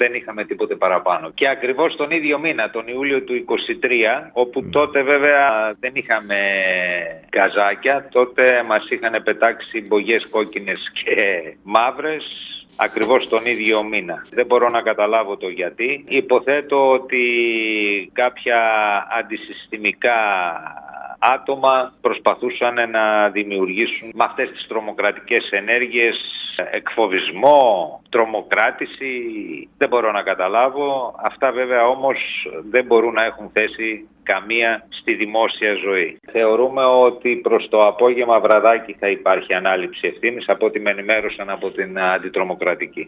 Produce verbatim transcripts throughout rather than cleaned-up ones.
δεν είχαμε τίποτε παραπάνω. Και ακριβώς τον ίδιο μήνα, τον Ιούλιο του είκοσι τρία, όπου τότε βέβαια δεν είχαμε γκαζάκια, τότε μας είχαν πετάξει μπογιές κόκκινες και μαύρες, ακριβώς τον ίδιο μήνα. Δεν μπορώ να καταλάβω το γιατί. Υποθέτω ότι κάποια αντισυστημικά άτομα προσπαθούσαν να δημιουργήσουν με αυτές τις τρομοκρατικές ενέργειες εκφοβισμό, τρομοκράτηση. Δεν μπορώ να καταλάβω. Αυτά βέβαια όμως δεν μπορούν να έχουν θέση καμία στη δημόσια ζωή. Θεωρούμε ότι προς το απόγευμα βραδάκι θα υπάρχει ανάληψη ευθύνης, από ό,τι με ενημέρωσαν από την αντιτρομοκρατική.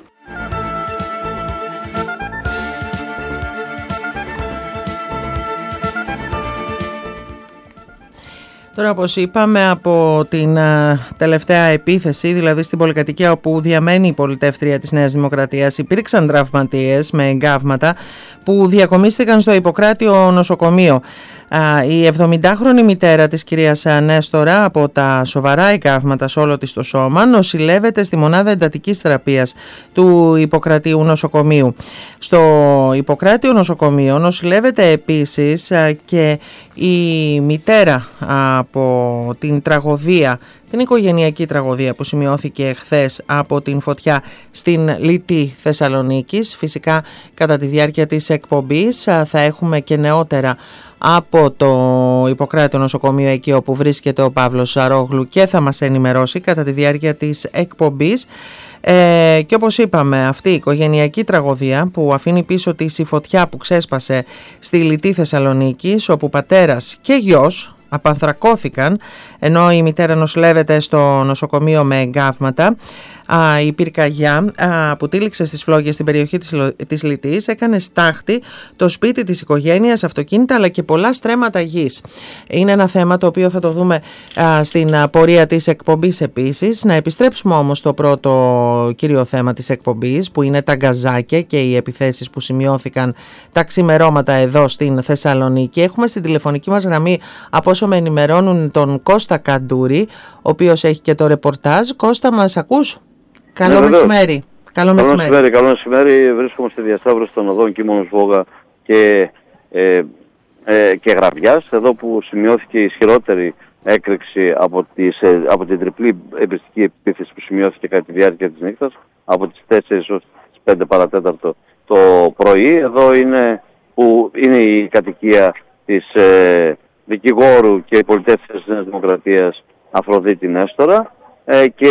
Τώρα, όπως είπαμε, από την α, τελευταία επίθεση, δηλαδή στην πολυκατοικία όπου διαμένει η πολιτεύτρια της Νέας Δημοκρατίας, υπήρξαν τραυματίες με εγκάβματα που διακομίστηκαν στο Ιπποκράτιο νοσοκομείο. Α, η εβδομηντάχρονη μητέρα της κυρίας Νέστορα, από τα σοβαρά εγκάβματα σε όλο της το σώμα, νοσηλεύεται στη μονάδα εντατικής θεραπείας του Ιπποκρατίου νοσοκομείου. Στο Ιπποκράτιο νοσοκομείο νοσηλεύεται επίσης α, και η μητέρα από την τραγωδία, την οικογενειακή τραγωδία που σημειώθηκε χθες από την φωτιά στην Λυτή Θεσσαλονίκης. Φυσικά κατά τη διάρκεια της εκπομπής θα έχουμε και νεότερα από το Ιπποκράτιο νοσοκομείο, εκεί όπου βρίσκεται ο Παύλος Ζαρόγλου, και θα μας ενημερώσει κατά τη διάρκεια της εκπομπής. Ε, και όπως είπαμε, αυτή η οικογενειακή τραγωδία που αφήνει πίσω της η φωτιά που ξέσπασε στη Λυτή Θεσσαλονίκης, όπου πατέρας και γιος απανθρακώθηκαν ενώ η μητέρα νοσηλεύεται στο νοσοκομείο με εγκάβματα. Α, η πυρκαγιά α, που τύλιξε στις φλόγες στην περιοχή της, της Λυτής έκανε στάχτη το σπίτι της οικογένειας, αυτοκίνητα αλλά και πολλά στρέμματα γης. Είναι ένα θέμα το οποίο θα το δούμε α, στην α, πορεία της εκπομπής επίσης. Να επιστρέψουμε όμως στο πρώτο κύριο θέμα της εκπομπής, που είναι τα γκαζάκια και οι επιθέσεις που σημειώθηκαν τα ξημερώματα εδώ στην Θεσσαλονίκη. Έχουμε στην τηλεφωνική μας γραμμή, από όσο με ενημερώνουν, τον Κώστα Καντούρη, ο οποίος έχει και το ρεπορτάζ. Κώστα, μας ακούς? Καλό ναι, μεσημέρι. Καλό μεσημέρι. Καλό μεσημέρι. Βρίσκομαι στη διασταύρωση των οδών Κίμωνος Βόγα και, ε, ε, και Γραβιάς, εδώ που σημειώθηκε η ισχυρότερη έκρηξη από, τις, ε, από την τριπλή εμπριστική επίθεση που σημειώθηκε κατά τη διάρκεια της νύχτας, από τις τέσσερις ως τις πέντε παρατέταρτο το πρωί. Εδώ είναι που είναι η κατοικία της ε, δικηγόρου και πολιτεύτριας της Νέας Δημοκρατίας Αφροδίτη Νέστορα, Ε, και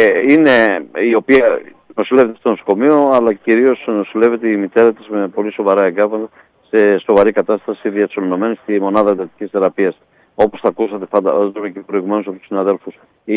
είναι η οποία νοσηλεύεται στο νοσοκομείο, αλλά κυρίως νοσηλεύεται η μητέρα της με πολύ σοβαρά εγκάβματα, σε σοβαρή κατάσταση διατσολυνωμένη στη μονάδα εντατικής θεραπείας. Όπως θα ακούσατε φαντάζομαι και προηγουμένως από τους συναδέλφους. Η,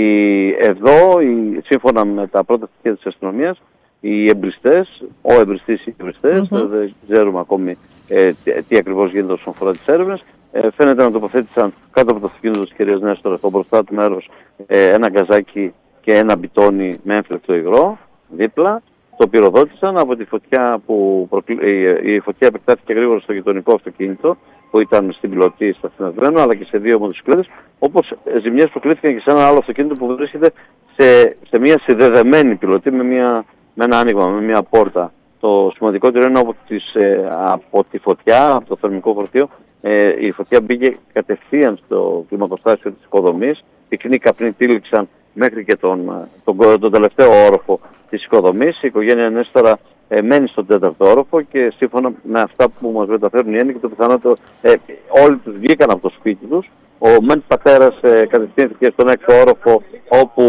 εδώ, η, σύμφωνα με τα πρώτα στοιχεία της αστυνομίας, οι εμπριστές, ο εμπριστής ή οι εμπριστές, mm-hmm. δεν ξέρουμε ακόμη ε, τι, τι ακριβώς γίνεται όσον αφορά τις έρευνες, Ε, φαίνεται να τοποθέτησαν κάτω από το αυτοκίνητο της κυρίας Νέστορα, στο μπροστά του μέρος, ε, ένα γκαζάκι και ένα μπιτόνι με έμφλεκτο υγρό δίπλα. Το πυροδότησαν από τη φωτιά που προκλη... η, η φωτιά επεκτάθηκε γρήγορα στο γειτονικό αυτοκίνητο που ήταν στην πιλωτή σταθμευμένο, αλλά και σε δύο μοτοσυκλέτες, όπως ζημιές προκλήθηκαν και σε ένα άλλο αυτοκίνητο που βρίσκεται σε, σε μια συνδεδεμένη πιλωτή με, μια, με ένα άνοιγμα, με μια πόρτα. Το σημαντικότερο είναι από, τις, ε, από τη φωτιά, από το θερμικό φορτίο, ε, η φωτιά μπήκε κατευθείαν στο κλιμακοστάσιο της οικοδομής. Πυκνοί καπνοί τύλιξαν μέχρι και τον, τον, τον, τον τελευταίο όροφο της οικοδομής. Η οικογένεια Νέστορα ε, μένει στον τέταρτο όροφο και σύμφωνα με αυτά που μας μεταφέρουν οι έννοικοι, το πιθανότερο ε, όλοι τους βγήκαν από το σπίτι τους. Ο μεν πατέρας ε, κατευθύνθηκε στον έκτο όροφο, όπου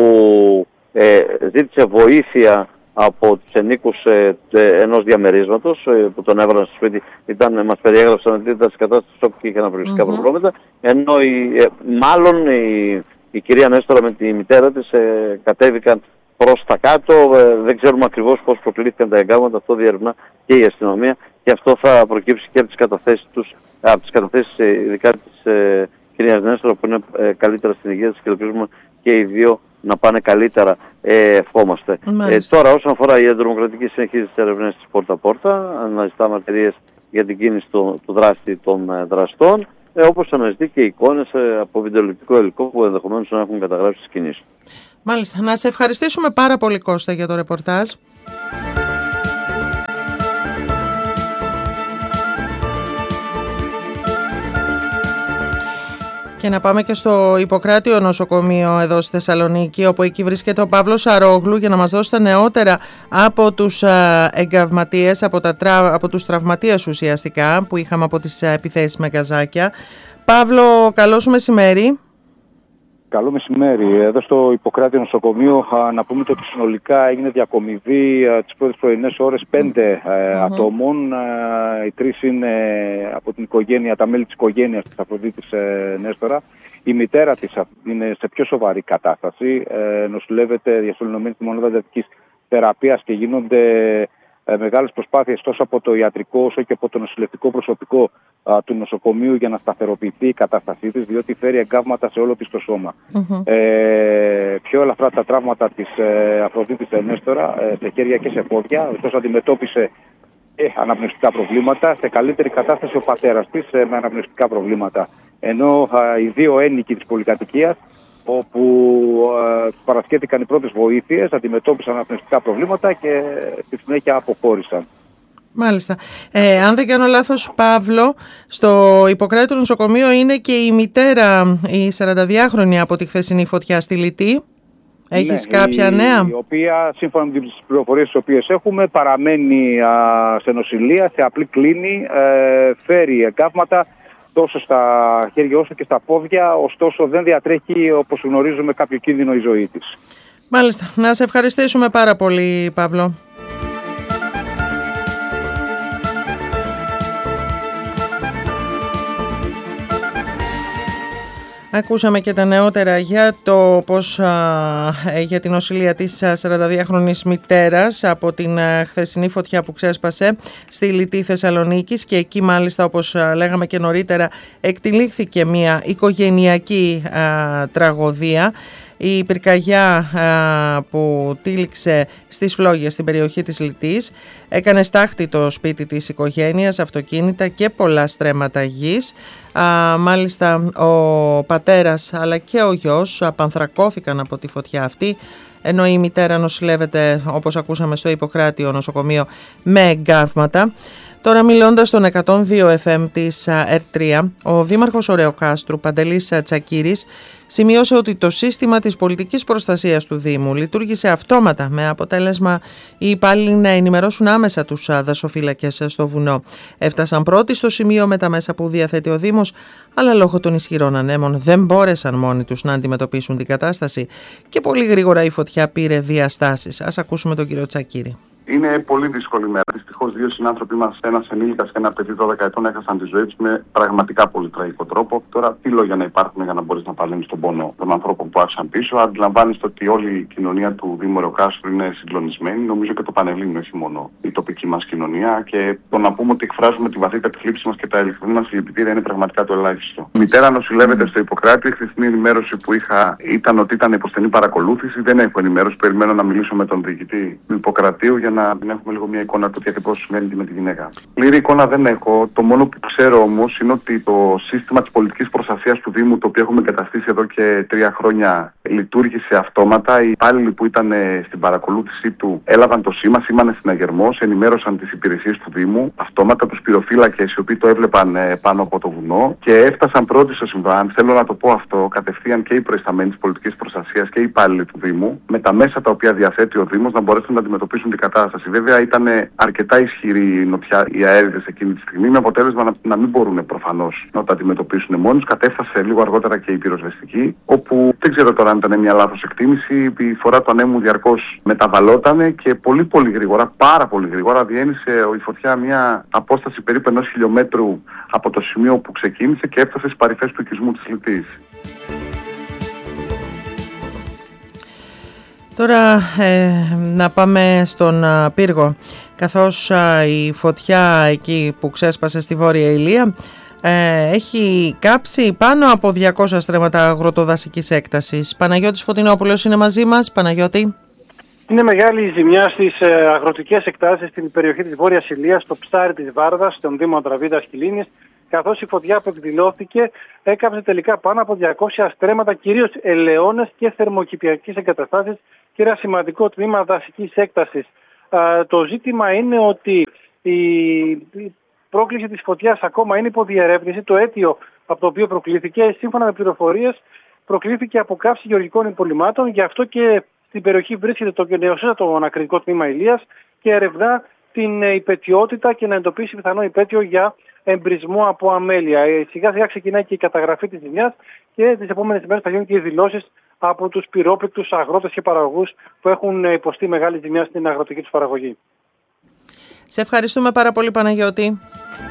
ε, ζήτησε βοήθεια από τους ενίκους ε, ενός διαμερίσματος ε, που τον έβαλαν στο σπίτι. Ήταν, μας περιέγραψαν ότι ήταν σε κατάσταση σοκ και είχε αναπληκτικά mm-hmm. προβλήματα, ενώ η, ε, μάλλον η, η κυρία Νέστορα με τη μητέρα της ε, κατέβηκαν προς τα κάτω. Ε, δεν ξέρουμε ακριβώς πώς προκλήθηκαν τα εγκάβματα, αυτό διερευνά και η αστυνομία, και αυτό θα προκύψει και από τις καταθέσεις τους, από τις καταθέσεις ε, ειδικά της ε, κυρίας Νέστορα, που είναι ε, καλύτερα στην υγεία της, και ελπίζουμε και οι δύο να πάνε καλύτερα, ε, ευχόμαστε. Ε, τώρα, όσον αφορά η αντιτρομοκρατική, συνεχίζει τις ερευνές της πόρτα-πόρτα, αναζητά μαρτυρίες για την κίνηση του, του δράστη των ε, δραστών, ε, όπως αναζητεί και εικόνες ε, από βιντεοληπτικό υλικό που ενδεχομένως να έχουν καταγράψει τις κινήσεις. Μάλιστα. Να σε ευχαριστήσουμε πάρα πολύ, Κώστα, για το ρεπορτάζ. Και να πάμε και στο Ιπποκράτιο νοσοκομείο εδώ στη Θεσσαλονίκη, όπου εκεί βρίσκεται ο Παύλος Αρόγλου, για να μας δώσει τα νεότερα από τους εγκαυματίες, από, τα, από τους τραυματίες ουσιαστικά που είχαμε από τις επιθέσεις με γκαζάκια. Παύλο, καλό σου μεσημέρι. Καλό μεσημέρι. Εδώ στο Ιπποκράτιο νοσοκομείο να πούμε ότι συνολικά έγινε διακομιδή τις πρώτες πρωινές ώρες πέντε mm-hmm. ατόμων. Οι τρεις είναι από την οικογένεια, τα μέλη της οικογένειας της Αφροδίτης Νέστορα. Η μητέρα της είναι σε πιο σοβαρή κατάσταση. Νοσηλεύεται διασωληνωμένη στη μονάδα εντατικής θεραπείας και γίνονται μεγάλες προσπάθειες τόσο από το ιατρικό όσο και από το νοσηλευτικό προσωπικό α, του νοσοκομείου για να σταθεροποιηθεί η κατάστασή της, διότι φέρει εγκάβματα σε όλο της το σώμα. Mm-hmm. Ε, πιο ελαφρά τα τραύματα της ε, Αφροδίτης Νέστορα, ε, σε χέρια και σε πόδια, ωστόσο αντιμετώπισε ε, αναπνευστικά προβλήματα. Σε καλύτερη κατάσταση ο πατέρας της ε, με αναπνευστικά προβλήματα. Ενώ α, οι δύο ένοικοι της πολυκατοικίας, όπου ε, παρασκεύτηκαν οι πρώτες βοήθειες, αντιμετώπισαν αναπνευστικά προβλήματα και στη συνέχεια αποχώρησαν. Μάλιστα. Ε, αν δεν κάνω λάθος, Παύλο, στο Ιπποκράτιο νοσοκομείο είναι και η μητέρα, η σαρανταδυάχρονη από τη χθεσινή φωτιά στη Λυτή. Έχεις ναι, κάποια η, νέα? Η οποία, σύμφωνα με τις πληροφορίες τις οποίες έχουμε, παραμένει α, σε νοσηλεία, σε απλή κλίνη, ε, φέρει εγκάβματα τόσο στα χέρια όσο και στα πόδια, ωστόσο δεν διατρέχει, όπως γνωρίζουμε, κάποιο κίνδυνο η ζωή της. Μάλιστα. Να σε ευχαριστήσουμε πάρα πολύ, Παύλο. Ακούσαμε και τα νεότερα για, το πώς, για την νοσηλεία της σαρανταδυάχρονης μητέρας από την χθεσινή φωτιά που ξέσπασε στη Λυτή Θεσσαλονίκης, και εκεί μάλιστα, όπως λέγαμε και νωρίτερα, εκτυλίχθηκε μια οικογενειακή α, τραγωδία. Η πυρκαγιά α, που τύλιξε στις Φλόγες στην περιοχή της Λυτής έκανε στάχτη το σπίτι της οικογένειας, αυτοκίνητα και πολλά στρέμματα γης. Α, μάλιστα ο πατέρας αλλά και ο γιος απανθρακώθηκαν από τη φωτιά αυτή, ενώ η μητέρα νοσηλεύεται, όπως ακούσαμε, στο Ιπποκράτιο νοσοκομείο με εγκάβματα. Τώρα, μιλώντας στον εκατόν δύο εφ εμ της ερ τρία, ο δήμαρχος Ωρεοκάστρου, Παντελής Τσακίρης, σημείωσε ότι το σύστημα της πολιτικής προστασίας του Δήμου λειτουργήσε αυτόματα, με αποτέλεσμα οι υπάλληλοι να ενημερώσουν άμεσα τους δασοφύλακες στο βουνό. Έφτασαν πρώτοι στο σημείο με τα μέσα που διαθέτει ο Δήμος, αλλά λόγω των ισχυρών ανέμων δεν μπόρεσαν μόνοι τους να αντιμετωπίσουν την κατάσταση και πολύ γρήγορα η φωτιά πήρε διαστάσεις. Ας ακούσουμε τον κύριο Τσακίρη. Είναι πολύ δύσκολη μέρα. Δυστυχώς, δύο συνάνθρωποι μας, ένας ενήλικας και ένα παιδί δώδεκα ετών, έχασαν τη ζωή τους με πραγματικά πολύ τραγικό τρόπο. Τώρα, τι λόγια να υπάρχουν για να μπορείς να παλέμεις τον πόνο των ανθρώπων που άφησαν πίσω? Αντιλαμβάνεστε ότι όλη η κοινωνία του Δήμου Ωρεοκάστρου είναι συγκλονισμένη. Νομίζω και το Πανελλήνιο, όχι μόνο η τοπική μας κοινωνία. Και το να πούμε ότι εκφράζουμε τη βαθύτατη θλίψη μας και τα ειλικρινή μας συλληπιτήρια είναι πραγματικά το ελάχιστο. Η μητέρα νοσηλεύεται στο Ιπποκράτιο. Η χθεσινή ενημέρωση που είχα ήταν ότι ήταν υποστενή παρακολούθηση. Δεν έχω ενημέρωση. Περιμένω να μιλήσω με τον διοικητή του Ιπποκρατίου για να έχουμε λίγο μια εικόνα του τι ακριβώς συμβαίνει με τη γυναίκα. Πλήρη εικόνα δεν έχω. Το μόνο που ξέρω όμως είναι ότι το σύστημα της πολιτικής προστασίας του Δήμου, το οποίο έχουμε καταστήσει εδώ και τρία χρόνια, λειτουργήσε αυτόματα. Οι υπάλληλοι που ήταν στην παρακολούθησή του έλαβαν το σήμα, σήμανε συναγερμός, ενημέρωσαν τις υπηρεσίες του Δήμου, αυτόματα τους πυροφύλακες οι οποίοι το έβλεπαν πάνω από το βουνό και έφτασαν πρώτοι στο συμβάν. Θέλω να το πω αυτό, κατευθείαν και οι προϊσταμένοι της πολιτικής προστασίας και οι υπάλληλοι του Δήμου, με τα μέσα τα οποία διαθέτει ο Δήμος, να μπορέσουν να αντιμετωπίσουν την κατάσταση. Βέβαια, ήταν αρκετά ισχυρή η νοτιά, οι αέριδες εκείνη τη στιγμή, με αποτέλεσμα να, να μην μπορούν προφανώς να τα αντιμετωπίσουν μόνοι. Κατέφτασε λίγο αργότερα και η πυροσβεστική, όπου δεν ξέρω τώρα αν ήταν μια λάθος εκτίμηση. Η φορά του ανέμου διαρκώς μεταβαλλότανε και πολύ πολύ γρήγορα, πάρα πολύ γρήγορα, διένυσε η φωτιά μια απόσταση περίπου ενός χιλιόμετρου από το σημείο που ξεκίνησε και έφτασε στις παρυφές του οικισμού της Λυτής. Τώρα ε, να πάμε στον α, πύργο, καθώς α, η φωτιά εκεί που ξέσπασε στη Βόρεια Ηλία ε, έχει κάψει πάνω από διακόσια στρέμματα αγροτοδασικής έκτασης. Παναγιώτης Φωτεινόπουλος είναι μαζί μας. Παναγιώτη. Είναι μεγάλη η ζημιά στις ε, αγροτικές εκτάσεις στην περιοχή της Βόρειας Ηλίας, στο ψάρι της Βάρδας, στον Δήμο Ατραβίδας Κιλίνης, καθώς η φωτιά που εκδηλώθηκε έκαψε τελικά πάνω από διακόσια στρέμματα, κυρίως ελαιώνες και θερμοκηπιακές εγκαταστάσεις και ένα σημαντικό τμήμα δασικής έκτασης. Α, το ζήτημα είναι ότι η, η πρόκληση της φωτιάς ακόμα είναι υποδιερεύνηση. Το αίτιο από το οποίο προκλήθηκε. Σύμφωνα με πληροφορίες, προκλήθηκε από καύση γεωργικών υπολειμμάτων. Γι' αυτό και στην περιοχή βρίσκεται το νεοσύστατο ανακριτικό τμήμα Ηλίας και ερευνά την υπαιτιότητα και να εντοπίσει πιθανό υπαίτιο για εμπρισμό από αμέλεια. Σιγά σιγά ξεκινάει και η καταγραφή της ζημιάς και τις επόμενες ημέρες θα γίνουν και οι δηλώσεις από τους πυρόπληκτους αγρότες και παραγωγούς που έχουν υποστεί μεγάλη ζημιά στην αγροτική τους παραγωγή. Σε ευχαριστούμε πάρα πολύ, Παναγιώτη.